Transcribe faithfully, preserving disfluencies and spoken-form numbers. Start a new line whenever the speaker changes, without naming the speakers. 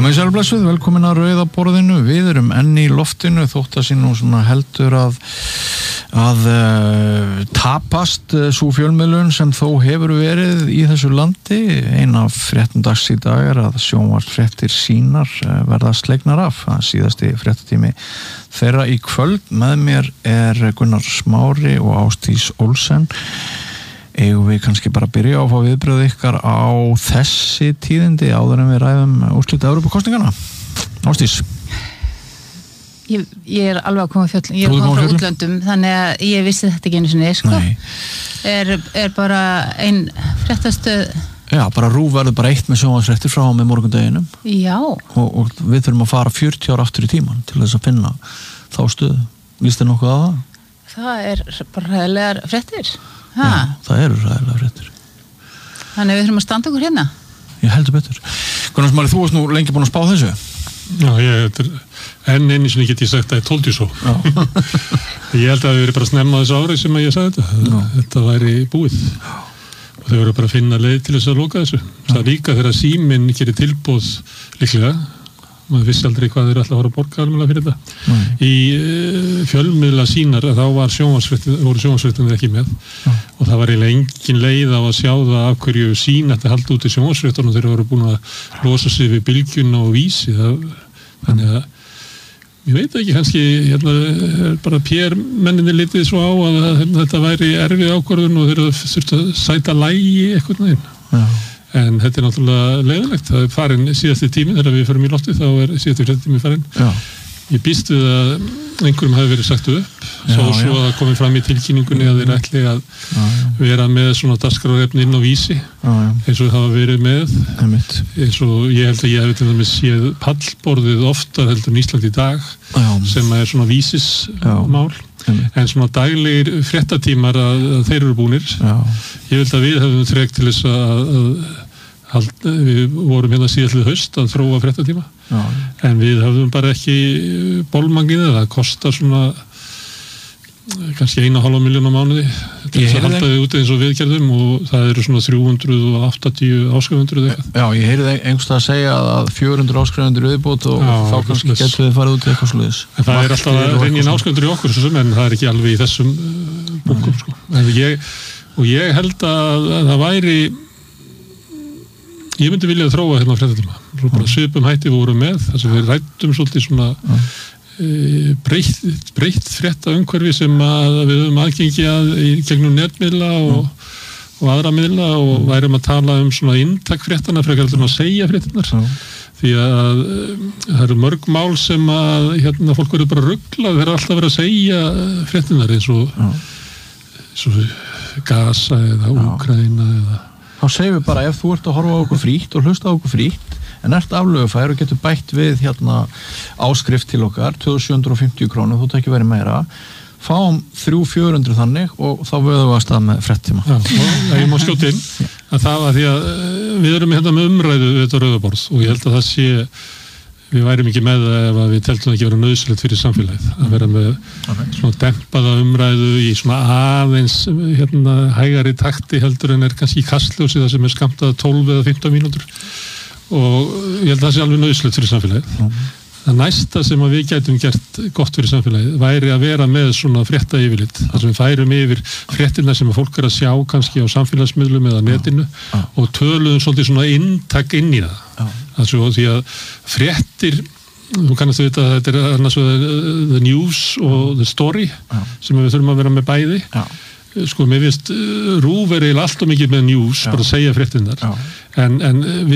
Komið sér blessuð, velkomin að Rauða borðinu. Við erum enn í loftinu þótt að sé nú svona heldur að að uh, tapast uh, svo fjölmiðlun sem þó hefur verið í þessu landi. Ein af fréttum dags í dag er að sjónvarpsfréttir sínar uh, verða slegnar af. Það síðasti fréttatími þeirra í kvöld. Með mér er Gunnar Smári og Ásdís Olsen. Eigum við kannski bara að byrja á að fá viðbröð ykkar á þessi tíðindi áður en við ræðum úrslit Evrópukosninganna. Ásdís.
Ég, ég er alveg að koma fjöllum, ég er að koma frá útlöndum, þannig að ég vissi þetta ekki einu sinni, sko. Er, er bara ein fréttastöð...
Já, bara RÚV verður bara eitt með sjónvarpsfréttir frá með morgundeginum.
Já.
Og, og við þurfum að fara fjörutíu ára aftur í tímann til þess að finna þá stöðu. Lýst þér nokkuð á það?
Það er bara ræðilegar fréttir. Ha.
Já, það eru ræðilegar fréttir.
Þannig að við þurfum að standa okkur hérna?
Ég heldur betur. Gunnar Smári, þú varst nú lengi búin að spá þessu?
Já, ég, enn einu sinni get ég sagt að ég tóldi svo. Ég held að það verið bara snemma þessu ári sem ég sagði þetta. Já. Þetta væri búið. Já. Og þau voru bara að finna leið til þess að loka þessu. Það er líka þegar síminn gerir tilboð líklega. Maður vissi aldrei hvað þeir ætla að fara að borga almennilega fyrir þetta. Nei. Í uh, fjölmiðla sínar þá var sjónvarpsfréttir, voru sjónvarpsfréttirnir ekki með. Já. Og það var eiginlega engin leið á að sjá það af hverju sín ætti að halda út í sjónvarpsfréttunum þegar þeir voru búin að losa sig við Bylgjuna og Vísi. Það, þannig að ég veit ekki, kannski hérna, bara P R-menninni litið svo á að hérna, þetta væri erfið ákvörðun og þeir þurftu að sæta lægi eitthvað neginn. Já. En þetta er náttúrulega leiðilegt. Það er farin síðasti tími þegar við förum í lofti, þá er síðasti fréttatími farin. Já. Ég býst við að einhverjum hafi verið sagt upp, svo já, svo að það komi fram í tilkynningunni að þeir ætli að já, já. vera með svona dagskrárefni inn á Vísi, já, já. eins og það hafa verið með. Einmitt. Eins og ég held að ég hef til dæmis séð pallborðið oftar heldur en Ísland í dag, já. sem er svona vísismál. En svona daglegir fréttatímar að, að þeir eru búnir. Já. Ég held að við hefum þrek til þess að, að, að við vorum hérna síðallið haust að þróa fréttatíma. Já. En við höfum bara ekki bolmangið, það kostar svona kannski eina hálfa milljón á mánuði til þess að halda þið út eins og við gerðum og það eru svona þrjú hundruð áttatíu áskrifundur eitthvað. Já, ég heyrði einhverstað að segja að fjögur hundruð áskrifundur viðbót og já, þá kannski getur við farið út eitthvað svoleiðis. En það er alltaf að reyna inn áskrifundur í okkur svo sem, en það er ekki alveg í þessum uh, bunkum, sko. En ég, og ég held að, að það væri ég myndi vilja að þróa hérna á fréttatíma. Svo bara svipum hætti voru með, þar sem við ræddum svolítið svona breytt, breytt frétta umhverfi sem að við höfum aðgengi að í gegnum netmiðla og, og aðra miðla og værum að tala um svona inntak fréttana frekar heldur en að segja fréttinar. Því að það eru mörg mál sem að hérna fólk verður bara ruglað, þeir eru alltaf verið að segja fréttinar eins og, eins og Gaza eða Úkraína eða.
Þá segjum við bara ef þú ert að horfa á okkur frítt og hlusta á okkur frítt en ert aflögufær og getur bætt við hérna áskrift til okkar tvö þúsund sjö hundruð og fimmtíu krónur, þú tekir verið meira fáum þrjú til fjögur hundruð þannig og þá vöðum við að stað með fréttíma. Já,
og ég má skjóta inn að það var því að við erum hérna með umræðu við þetta Rauða borð og ég held að það sé við værum ekki með það ef við teltum ekki vera nauðsynlegt fyrir samfélagið að vera með okay. svona dempaða umræðu í svona aðeins hérna hægari takti heldur en er kannski í kastljósi það sem er skammtað tólf eða fimmtán mínútur og ég held að það sé alveg nauðsynlegt fyrir samfélagið. Mm. Það næsta sem að við gætum gert gott fyrir samfélagið væri að vera með svona frétta yfirlit þar sem við færum yfir fréttina sem að fólk er að sjá kannski á samfélagsmiðlum eða netinu ja. og töluðum svolítið svona inntak inn í það. Ja. Þannig því að fréttir þú kannast að vita að þetta er annars the news og the story ja. sem við þurfum að vera með bæði. Ja. Sko, mér finnst RÚV er eiginlega allt og mikið með news, já. Bara að segja fréttinnar, en, en við